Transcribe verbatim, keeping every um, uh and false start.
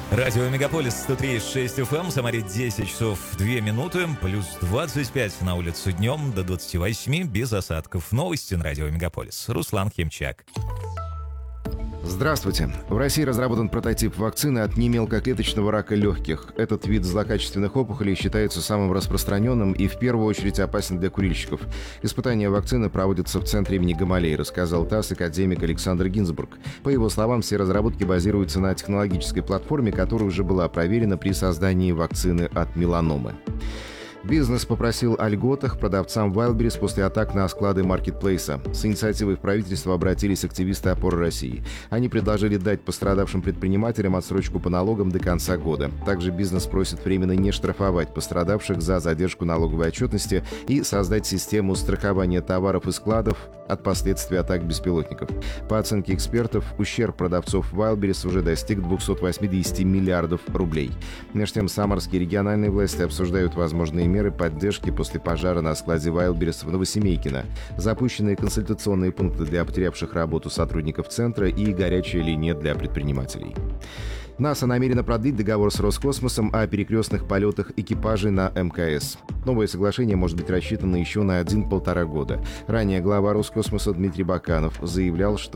Радио Мегаполис сто три и шесть эф эм, в Самаре десять часов две минуты, плюс двадцать пять на улице днем до двадцати восьми, без осадков. Новости на Радио Мегаполис. Руслан Химчак. Здравствуйте. В России разработан прототип вакцины от немелкоклеточного рака легких. Этот вид злокачественных опухолей считается самым распространенным и в первую очередь опасен для курильщиков. Испытания вакцины проводятся в центре имени Гамалеи, рассказал ТАСС академик Александр Гинзбург. По его словам, все разработки базируются на технологической платформе, которая уже была проверена при создании вакцины от меланомы. Бизнес попросил о льготах продавцам Wildberries после атак на склады маркетплейса. С инициативой в правительство обратились активисты «Опоры России». Они предложили дать пострадавшим предпринимателям отсрочку по налогам до конца года. Также бизнес просит временно не штрафовать пострадавших за задержку налоговой отчетности и создать систему страхования товаров и складов от последствий атак беспилотников. По оценке экспертов, ущерб продавцов Wildberries уже достиг двухсот восьмидесяти миллиардов рублей. Между тем, самарские региональные власти обсуждают возможные меры поддержки после пожара на складе Wildberries в Новосемейкино. Запущенные консультационные пункты для потерявших работу сотрудников центра и горячая линия для предпринимателей. НАСА намерена продлить договор с Роскосмосом о перекрестных полетах экипажей на эм ка эс. Новое соглашение может быть рассчитано еще на один-полтора года. Ранее глава Роскосмоса Дмитрий Баканов заявлял, что